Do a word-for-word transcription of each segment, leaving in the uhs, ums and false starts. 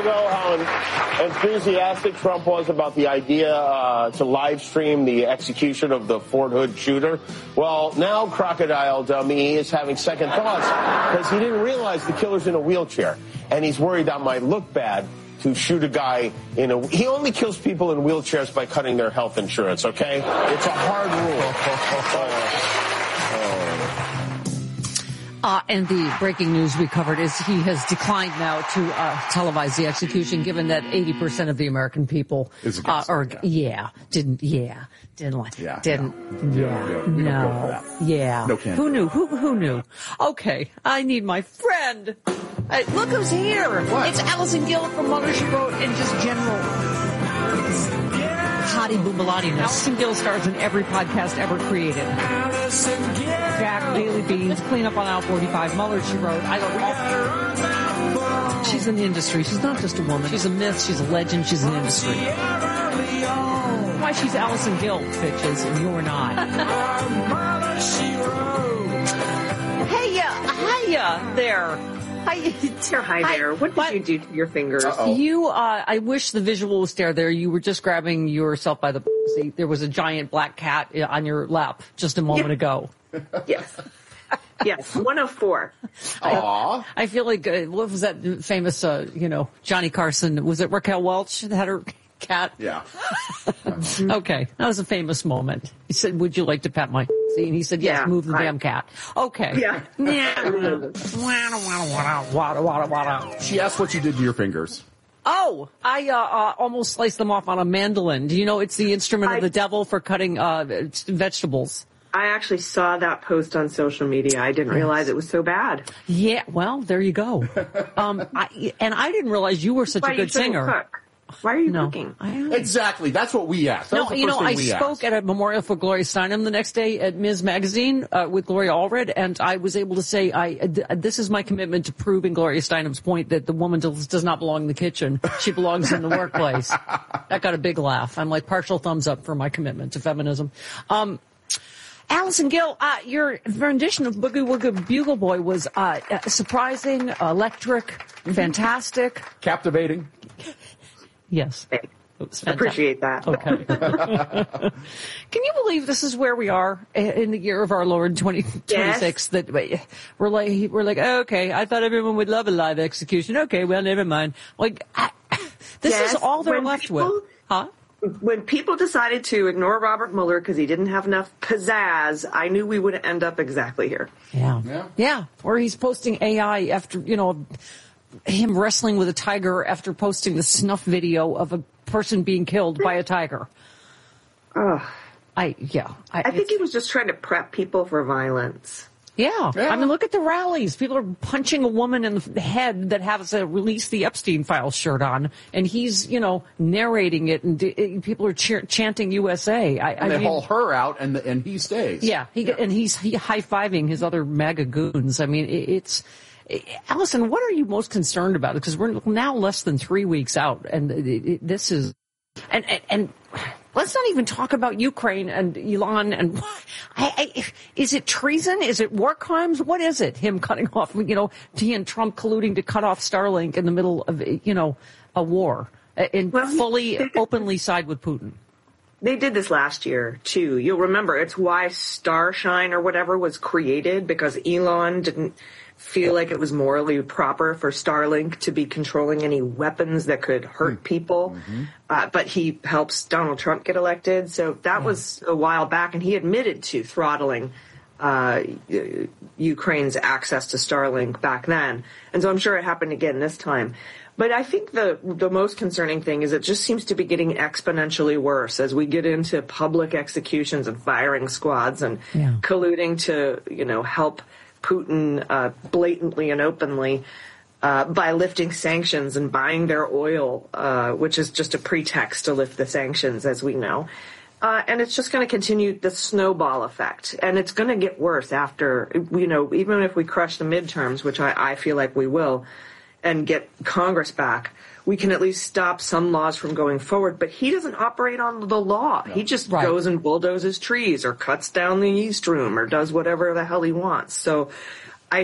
ago how enthusiastic Trump was about the idea uh, to live stream the execution of the Fort Hood shooter. Well, now Crocodile Dummy is having second thoughts because he didn't realize the killer's in a wheelchair, and he's worried that might look bad to shoot a guy in a... He only kills people in wheelchairs by cutting their health insurance, okay? It's a hard rule. Uh, and the breaking news we covered is he has declined now to uh, televise the execution, given that eighty percent of the American people uh, or yeah didn't yeah didn't like yeah, didn't yeah, yeah, yeah, no yeah. yeah no can. Who knew who who knew? Okay, I need my friend. Hey, look who's here! What? It's Allison Gill from Mother She Wrote and just general hottie boobalati. Allison Gill stars in every podcast ever created. Jack, Daily Beans, Clean Up on Aisle forty-five, Mueller, She Wrote. I don't. She's in the industry. She's not just a woman. She's a myth. She's a legend. She's an industry. Why she's Allison Gill, bitches, and you're not. Hey, uh, hiya there. Hi, dear, hi there. What did what? you do to your fingers? Uh-oh. You, uh, I wish the visual was there. There, you were just grabbing yourself by the pussy. There was a giant black cat on your lap just a moment yeah. ago. Yes. Yes, one oh four. Aww. I, I feel like, uh, what was that famous, uh, you know, Johnny Carson, was it Raquel Welch that had her cat? Yeah. Okay, that was a famous moment. He said, would you like to pat my pussy? And he said, yes, yeah, move the I, damn cat. Okay. Yeah. She asked what you did to your fingers. Oh, I uh, uh, almost sliced them off on a mandolin. Do you know it's the instrument I, of the devil for cutting uh, vegetables? I actually saw that post on social media. I didn't realize it was so bad. Yeah, well, there you go. Um, I, and I didn't realize you were such Why a good singer. Cook? Why are you no, cooking? Exactly. That's what we asked. That no, was the you first know, thing I we spoke asked. at a memorial for Gloria Steinem the next day at Miz Magazine uh, with Gloria Allred, and I was able to say, I uh, this is my commitment to proving Gloria Steinem's point that the woman does, does not belong in the kitchen. She belongs in the workplace. That got a big laugh. I'm like, partial thumbs up for my commitment to feminism. Um, Allison Gill, uh, your rendition of Boogie Woogie Bugle Boy was uh, surprising, electric, fantastic. Captivating. Yes. Appreciate that. Okay. Can you believe this is where we are in the year of our Lord twenty twenty-six? Yes. That we're like, we're like, oh, okay, I thought everyone would love a live execution. Okay, well, never mind. Like, I, this yes, is all they're when left people, with. Huh? When people decided to ignore Robert Mueller because he didn't have enough pizzazz, I knew we would end up exactly here. Yeah. Yeah. Yeah. Or he's posting A I after, you know, him wrestling with a tiger after posting the snuff video of a person being killed by a tiger. Ugh. I, yeah. I, I think he was just trying to prep people for violence. Yeah. yeah. I mean, look at the rallies. People are punching a woman in the head that has a Release the Epstein Files shirt on, and he's, you know, narrating it, and it, people are ch- chanting U S A. I, and I they mean, haul her out, and the, and he stays. Yeah. He, yeah. And he's he high-fiving his other MAGA goons. I mean, it, it's... Allison, what are you most concerned about? Because we're now less than three weeks out, and it, it, this is, and, and and let's not even talk about Ukraine and Elon and I, I, is it treason? Is it war crimes? What is it? Him cutting off, you know, he and Trump colluding to cut off Starlink in the middle of, you know, a war and well, fully openly side with Putin. They did this last year, too. You'll remember it's why Starshine or whatever was created, because Elon didn't feel like it was morally proper for Starlink to be controlling any weapons that could hurt people. Mm-hmm. Uh, but he helps Donald Trump get elected. So that yeah. was a while back, and he admitted to throttling uh, Ukraine's access to Starlink back then. And so I'm sure it happened again this time. But I think the the most concerning thing is it just seems to be getting exponentially worse as we get into public executions and firing squads and yeah. colluding to, you know, help Putin uh, blatantly and openly uh, by lifting sanctions and buying their oil, uh, which is just a pretext to lift the sanctions, as we know. Uh, and it's just going to continue the snowball effect. And it's going to get worse after, you know, even if we crush the midterms, which I, I feel like we will, and get Congress back, we can at least stop some laws from going forward. But he doesn't operate on the law. No. He just right. goes and bulldozes trees or cuts down the East Room or does whatever the hell he wants. So I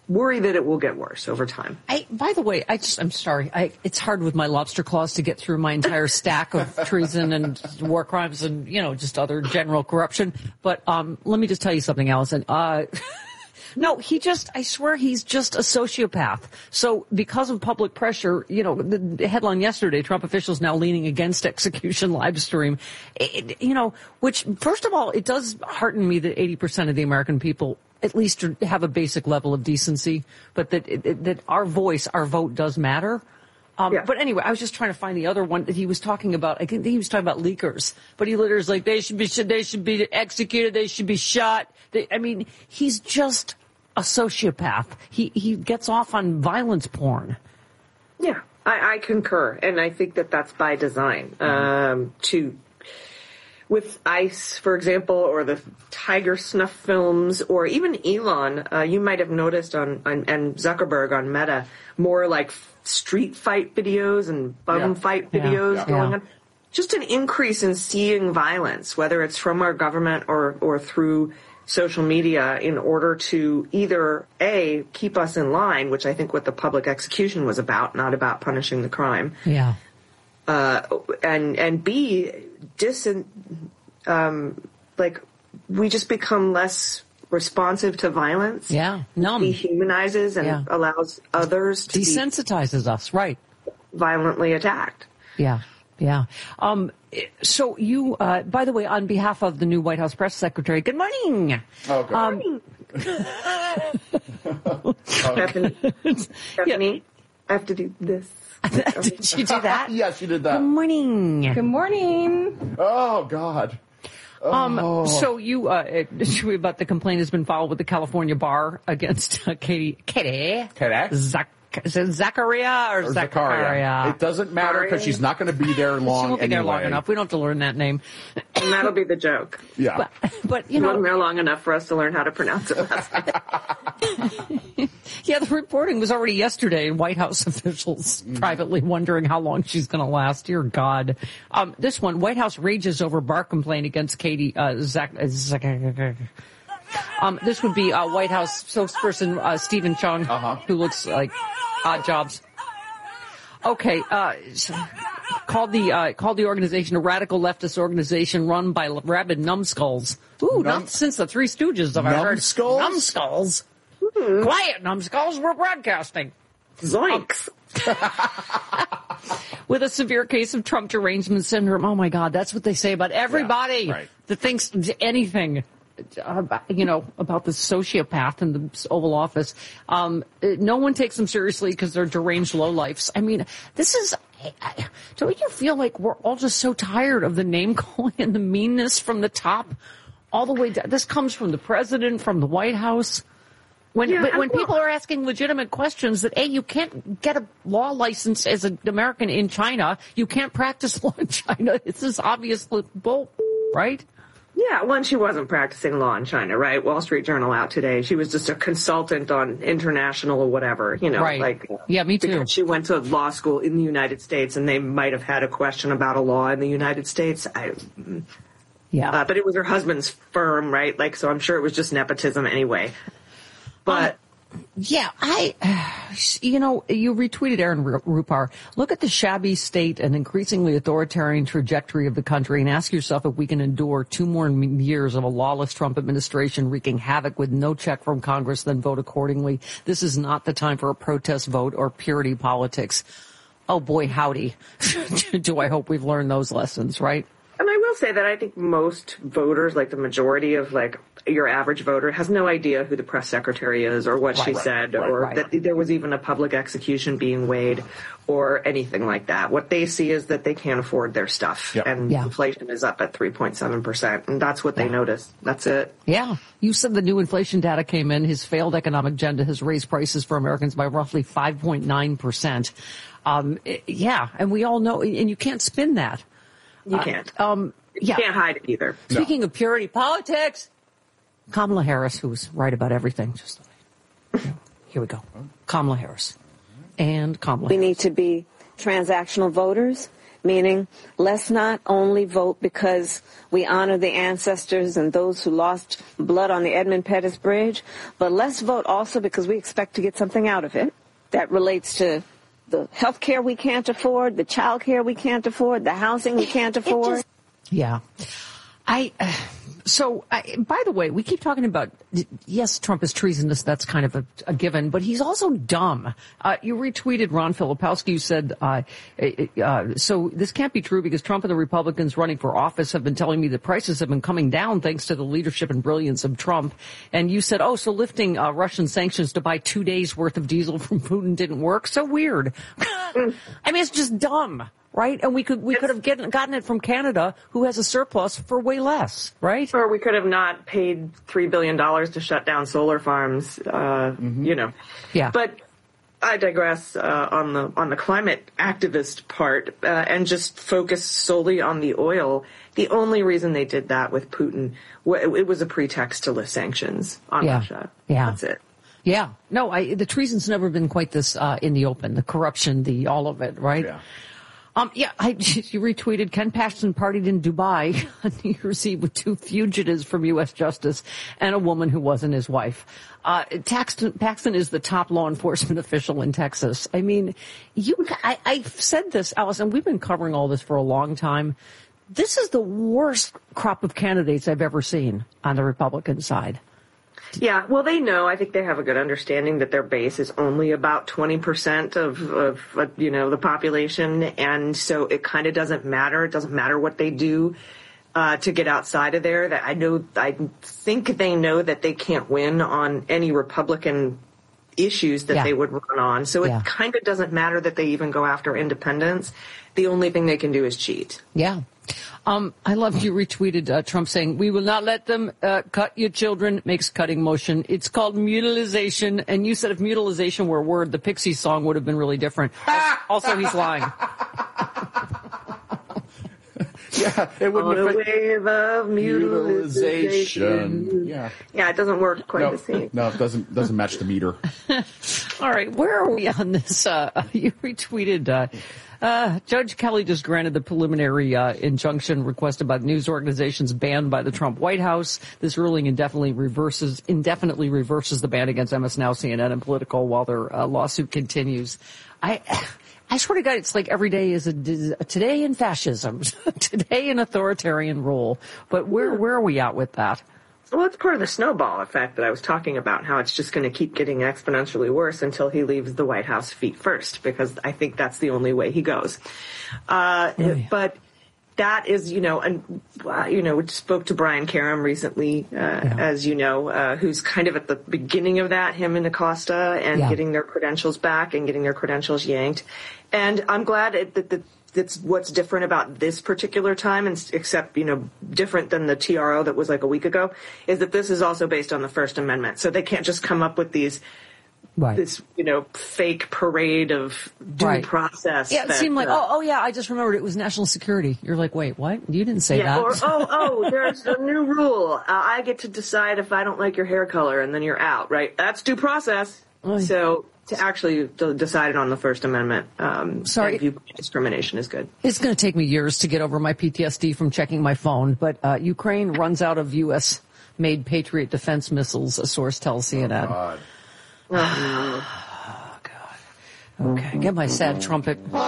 worry that it will get worse over time. I, by the way, I just, I'm sorry. I, it's hard with my lobster claws to get through my entire stack of treason and war crimes and, you know, just other general corruption. But, um, let me just tell you something, Allison. Uh, no, he just, I swear he's just a sociopath. So because of public pressure, you know, the, the headline yesterday, Trump officials now leaning against execution live stream, it, you know, which, first of all, it does hearten me that eighty percent of the American people at least have a basic level of decency, but that that our voice, our vote does matter. Um, yeah. But anyway, I was just trying to find the other one that he was talking about. I think he was talking about leakers, but he literally is like, they should be, they should be executed, they should be shot. They, I mean, he's just a sociopath. He he gets off on violence porn. Yeah, I, I concur, and I think that that's by design. Mm-hmm. Um, to With ICE, for example, or the Tiger Snuff films, or even Elon, uh, you might have noticed on, on and Zuckerberg on Meta, more like street fight videos and bum Yeah. fight Yeah. videos Yeah. going Yeah. on. Just an increase in seeing violence, whether it's from our government or, or through social media, in order to either, A, keep us in line, which I think what the public execution was about, not about punishing the crime. Yeah. Uh, and, and B, dis, um, like, we just become less responsive to violence. Yeah. Numb. Dehumanizes and Yeah. allows others to Desensitizes us, right. be violently attacked. Yeah. Yeah. Um, so you, uh, by the way, on behalf of the new White House press secretary, good morning. Oh, good Um, Stephanie, Stephanie, I have to do this. Did you do that? Yes, you did that. Good morning. Good morning. Oh, God. Um, Oh. so you, uh, about the complaint has been filed with the California bar against uh, Katie, Katie, Katie? Zach, is it Zachariah or, Or Zachariah? It doesn't matter because she's not going to be there She long won't be there long anyway. enough. We don't have to learn that name. And that'll be the joke. Yeah. But, but you It wasn't know, there long enough for us to learn how to pronounce it last night. yeah, the reporting was already yesterday, and White House officials Mm. privately wondering how long she's going to last. Dear God. Um, this one, White House rages over bar complaint against Katie, uh, Zach, uh, Zach um, this would be, uh, White House spokesperson, uh, Stephen Chung, Uh-huh. who looks like Odd Jobs. Okay, uh, called the, uh, called the organization a radical leftist organization run by rabid numbskulls. Ooh, Num- not since the Three Stooges have I heard. Numbskulls? Numbskulls? Hmm. Quiet, numbskulls, we're broadcasting. Zoinks. With a severe case of Trump derangement syndrome. Oh my God, that's what they say about everybody Yeah, right. that thinks anything, uh, you know, about the sociopath in the Oval Office. Um, no one takes them seriously because they're deranged lowlifes. I mean, this is, don't you feel like we're all just so tired of the name calling and the meanness from the top all the way down? This comes from the president, from the White House. When, Yeah, but when well- people are asking legitimate questions that, A, you can't get a law license as an American in China. You can't practice law in China. This is obvious bull, right? Yeah, well, and she wasn't practicing law in China, right? Wall Street Journal out today. She was just a consultant on international or whatever, you know, Right. like. Yeah, me too. Because she went to law school in the United States and they might have had a question about a law in the United States. I, Yeah. uh, but it was her husband's firm, right? Like, so I'm sure it was just nepotism anyway. But. Yeah, I, you know, you retweeted Aaron Rupar. Look at the shabby state and increasingly authoritarian trajectory of the country and ask yourself if we can endure two more years of a lawless Trump administration wreaking havoc with no check from Congress, then vote accordingly. This is not the time for a protest vote or purity politics. Oh boy, howdy. Do I hope we've learned those lessons, right? And I will say that I think most voters, like the majority of like your average voter, has no idea who the press secretary is or what she Right, said right, or right. that there was even a public execution being weighed or anything like that. What they see is that they can't afford their stuff Yep. and Yeah. inflation is up at three point seven percent and that's what they notice. That's it. Yeah. You said the new inflation data came in. His failed economic agenda has raised prices for Americans by roughly five point nine percent. Um, yeah. And we all know, and you can't spin that. You can't. Uh, um, you yeah. can't hide it either. Speaking of purity politics, Kamala Harris, who's right about everything. Just here we go. Kamala Harris. And Kamala We Harris. need to be transactional voters. meaning let's not only vote because we honor the ancestors and those who lost blood on the Edmund Pettus Bridge, but let's vote also because we expect to get something out of it that relates to the health care we can't afford, the child care we can't afford, the housing we can't afford. Just, yeah. I, uh, so, I, by the way, we keep talking about, yes, Trump is treasonous. That's kind of a, a given, but he's also dumb. Uh, you retweeted Ron Filipowski, who said, uh, uh, so this can't be true because Trump and the Republicans running for office have been telling me that prices have been coming down thanks to the leadership and brilliance of Trump. And you said, oh, so lifting uh, Russian sanctions to buy two days worth of diesel from Putin didn't work. So weird. I mean, it's just dumb. Right? And we could, we could have get, gotten it from Canada, who has a surplus for way less, right? Or we could have not paid three billion dollars to shut down solar farms, uh, mm-hmm. you know. Yeah. But I digress, uh, on the, on the climate activist part, uh, and just focus solely on the oil. The only reason they did that with Putin, it was a pretext to lift sanctions on yeah. Russia. Yeah. That's it. Yeah. No, I, the treason's never been quite this, uh, in the open. The corruption, the, all of it, right? Yeah. Um, yeah, I, you retweeted Ken Paxton partied in Dubai on New Year's Eve with two fugitives from U S Justice and a woman who wasn't his wife. Uh, Paxton, Paxton is the top law enforcement official in Texas. I mean, you, I, I've said this, Allison, we've been covering all this for a long time. This is the worst crop of candidates I've ever seen on the Republican side. Yeah, well, they know. I think they have a good understanding that their base is only about twenty percent of, of, of, you know, the population. And so it kind of doesn't matter. It doesn't matter what they do uh, to get outside of there. That I know, I think they know that they can't win on any Republican issues that yeah. they would run on. So yeah. it kind of doesn't matter that they even go after independents. The only thing they can do is cheat. Yeah. Um, I love you retweeted uh, Trump saying, we will not let them uh, cut your children, makes cutting motion. It's called mutilization. And you said if mutilization were a word, the Pixies song would have been really different. Also, he's lying. Yeah, it wouldn't On have a wave of mutilization. Yeah. Yeah, it doesn't work quite no, the same. No, it doesn't, doesn't match the meter. All right, where are we on this? Uh, you retweeted, uh, uh, Judge Kelly just granted the preliminary uh, injunction requested by the news organizations banned by the Trump White House. This ruling indefinitely reverses indefinitely reverses the ban against M S N Now, C N N, and Politico while their uh, lawsuit continues. I I swear to God, it's like every day is a, a today in fascism, today in authoritarian rule. But where where are we at with that? Well, it's part of the snowball effect that I was talking about, how it's just going to keep getting exponentially worse until he leaves the White House feet first, because I think that's the only way he goes. Uh, oh, yeah. But that is, you know, and, uh, you know, we spoke to Brian Karem recently, uh, yeah. as you know, uh, who's kind of at the beginning of that, him and Acosta, and yeah. getting their credentials back and getting their credentials yanked. And I'm glad it, that the That's what's different about this particular time, and except, you know, different than the T R O that was like a week ago, is that this is also based on the First Amendment. So they can't just come up with these, right. this, you know, fake parade of due right. process. Yeah, it that, seemed like, uh, oh, oh yeah, I just remembered it was national security. You're like, wait, what? You didn't say yeah, that. Or, oh, oh, there's a new rule. Uh, I get to decide if I don't like your hair color, and then you're out, right? That's due process. Oy. So to actually decide on the First Amendment, um, sorry, viewpoint discrimination is good. It's going to take me years to get over my P T S D from checking my phone, but uh, Ukraine runs out of U S-made Patriot defense missiles, a source tells C N N. Oh, God. Oh, God. Okay, get my sad trumpet. Okay.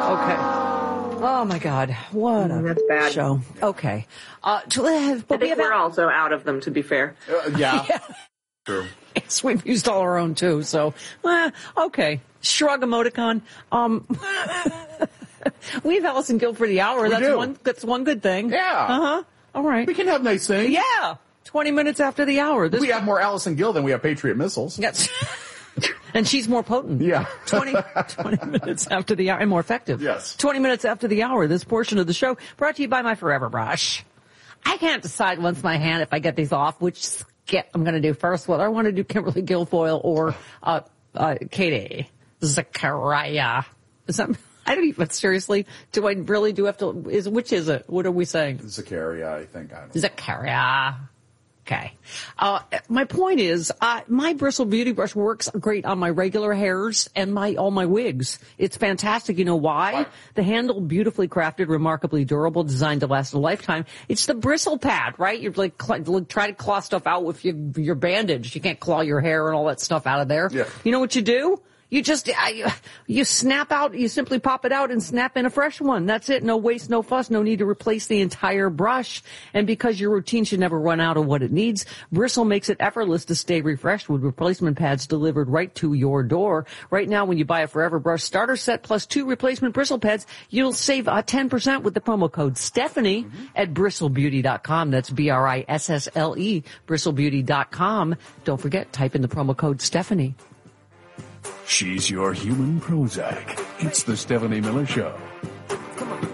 Oh, my God. What a That's bad. show. Okay. Uh, to, uh, but I think we we're also out of them, to be fair. Uh, yeah. yeah. True. Yes, we've used all our own, too, so, uh, okay. Shrug emoticon. Um, we have Allison Gill for the hour. We that's do. one, that's one good thing. Yeah. Uh-huh. All right. We can have nice things. Yeah. twenty minutes after the hour. This we have more Allison Gill than we have Patriot missiles. Yes. And she's more potent. Yeah. twenty, twenty minutes after the hour, and more effective. Yes. twenty minutes after the hour, this portion of the show brought to you by my Forever Brush. I can't decide once my hand, if I get these off, which skit I'm going to do first. Whether I want to do Kimberly Guilfoyle or, uh, uh, Katie Zachariah. Is that, I don't even, seriously, do I really do have to, is, which is it? What are we saying? Zachariah, I think. I don't know. Zachariah. Okay. Uh, my point is, uh, my Bristle Beauty Brush works great on my regular hairs and my all my wigs. It's fantastic. You know why? What? The handle, beautifully crafted, remarkably durable, designed to last a lifetime. It's the bristle pad, right? You're like cl- try to claw stuff out with your, your bandage. You can't claw your hair and all that stuff out of there. Yeah. You know what you do? You just, uh, you snap out, you simply pop it out and snap in a fresh one. That's it. No waste, no fuss, no need to replace the entire brush. And because your routine should never run out of what it needs, Bristle makes it effortless to stay refreshed with replacement pads delivered right to your door. Right now, when you buy a Forever Brush starter set plus two replacement bristle pads, you'll save uh, ten percent with the promo code Stephanie mm-hmm. at bristle beauty dot com. That's B R I S S L E, bristle beauty dot com. Don't forget, type in the promo code Stephanie. She's your human Prozac. It's the Stephanie Miller Show. Come on.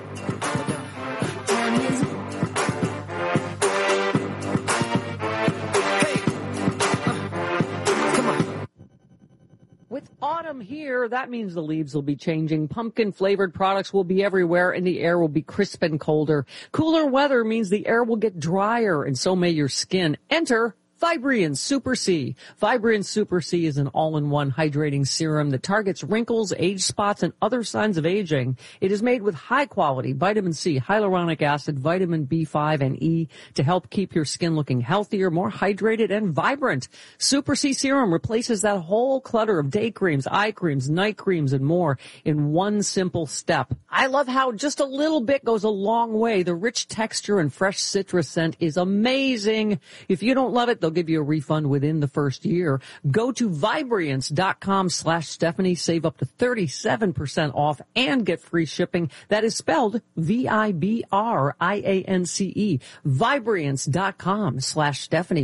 Hey. Uh, come on. With autumn here, that means the leaves will be changing. Pumpkin-flavored products will be everywhere, and the air will be crisp and colder. Cooler weather means the air will get drier, and so may your skin. Enter Vibrian Super C. Vibrian Super C is an all-in-one hydrating serum that targets wrinkles, age spots, and other signs of aging. It is made with high-quality vitamin C, hyaluronic acid, vitamin B five, and E to help keep your skin looking healthier, more hydrated, and vibrant. Super C Serum replaces that whole clutter of day creams, eye creams, night creams, and more in one simple step. I love how just a little bit goes a long way. The rich texture and fresh citrus scent is amazing. If you don't love it, they'll give you a refund within the first year. Go to Vibriance.com slash Stephanie. Save up to thirty-seven percent off and get free shipping. That is spelled V I B R I A N C E. Vibriance.com slash Stephanie.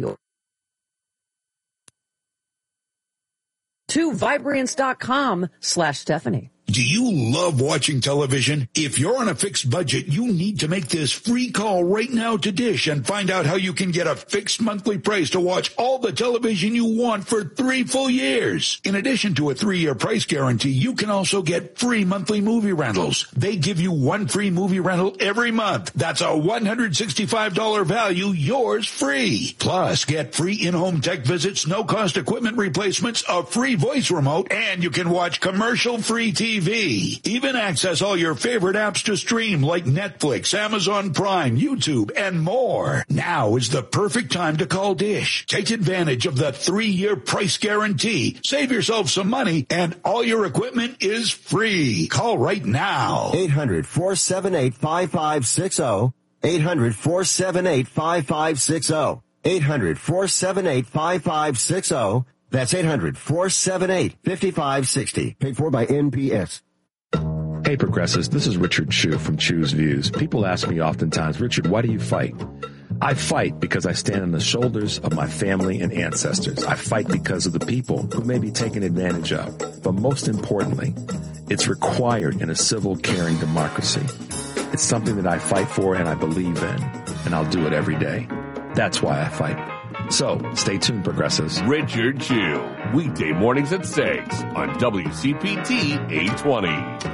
To Vibriance.com slash Stephanie. Do you love watching television? If you're on a fixed budget, you need to make this free call right now to Dish and find out how you can get a fixed monthly price to watch all the television you want for three full years. In addition to a three-year price guarantee, you can also get free monthly movie rentals. They give you one free movie rental every month. That's a one hundred sixty-five dollars value, yours free. Plus, get free in-home tech visits, no-cost equipment replacements, a free voice remote, and you can watch commercial-free T V. T V. Even access all your favorite apps to stream like Netflix, Amazon Prime, YouTube, and more. Now is the perfect time to call Dish. Take advantage of the three-year price guarantee. Save yourself some money, and all your equipment is free. Call right now. eight hundred, four seven eight, five five six zero. eight hundred, four seven eight, five five six zero. eight hundred, four seven eight, five five six zero. That's eight hundred, four seven eight, five five six zero. Paid for by N P S. Hey, Progressives, this is Richard Chu from Choose Views. People ask me oftentimes, Richard, why do you fight? I fight because I stand on the shoulders of my family and ancestors. I fight because of the people who may be taken advantage of. But most importantly, it's required in a civil, caring democracy. It's something that I fight for and I believe in, and I'll do it every day. That's why I fight. So, stay tuned, Progressives. Richard Chu, weekday mornings at six on W C P T eight twenty.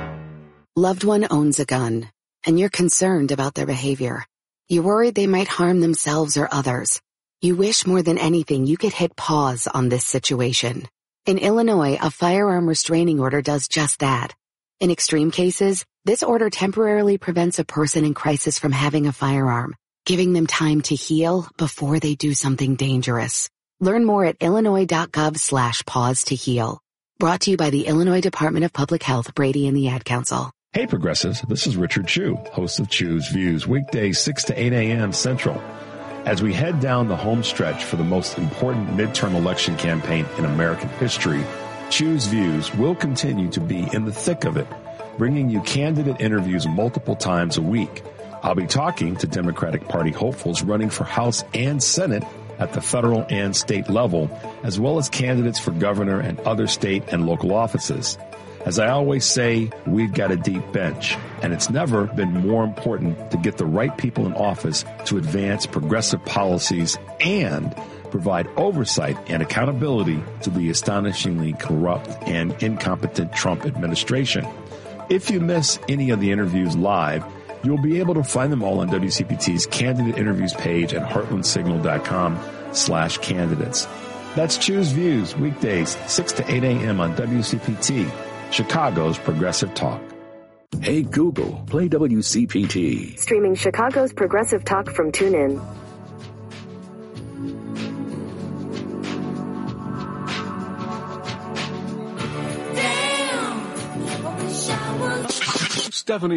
Loved one owns a gun, and you're concerned about their behavior. You're worried they might harm themselves or others. You wish more than anything you could hit pause on this situation. In Illinois, a firearm restraining order does just that. In extreme cases, this order temporarily prevents a person in crisis from having a firearm, giving them time to heal before they do something dangerous. Learn more at illinois.gov slash pause to heal. Brought to you by the Illinois Department of Public Health, Brady and the Ad Council. Hey, Progressives, this is Richard Chu, host of Choose Views, weekdays six to eight a.m. Central. As we head down the home stretch for the most important midterm election campaign in American history, Choose Views will continue to be in the thick of it, bringing you candidate interviews multiple times a week. I'll be talking to Democratic Party hopefuls running for House and Senate at the federal and state level, as well as candidates for governor and other state and local offices. As I always say, we've got a deep bench, and it's never been more important to get the right people in office to advance progressive policies and provide oversight and accountability to the astonishingly corrupt and incompetent Trump administration. If you miss any of the interviews live, you'll be able to find them all on W C P T's candidate interviews page at heartland signal dot com slash candidates. That's Choose Views, weekdays, six to eight a.m. on W C P T, Chicago's Progressive Talk. Hey Google, play W C P T. Streaming Chicago's Progressive Talk from TuneIn. Stephanie